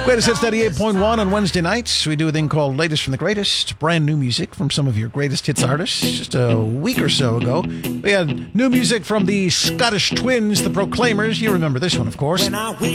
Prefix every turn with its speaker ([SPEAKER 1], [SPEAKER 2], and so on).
[SPEAKER 1] Greatest Hits 98.1 on Wednesday nights. We do a thing called Latest from the Greatest. Brand new music from some of your greatest hits artists. Just a week or so ago, we had new music from the Scottish Twins, the Proclaimers. You remember this one, of course.